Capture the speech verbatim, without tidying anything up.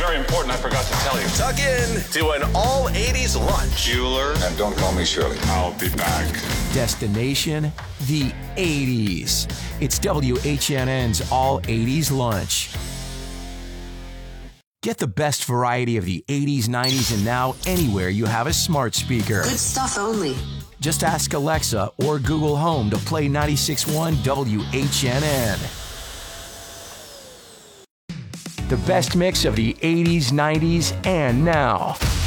very important I forgot to tell you. Tuck in to an all eighties lunch. Bueller. And don't call me Shirley. I'll be back. Destination, the eighties. It's W H N N's All eighties Lunch. Get the best variety of the eighties, nineties, and now anywhere you have a smart speaker. Good stuff only. Just ask Alexa or Google Home to play ninety-six point one W H N N. The best mix of the eighties, nineties, and now.